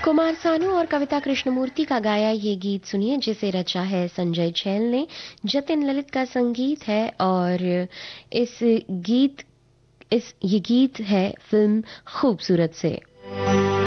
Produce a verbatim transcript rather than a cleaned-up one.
कुमार सानू और कविता कृष्णमूर्ति का गाया ये गीत सुनिए, जिसे रचा है संजय छैल ने। जतिन ललित का संगीत है और इस गीत इस ये गीत है फिल्म खूबसूरत से।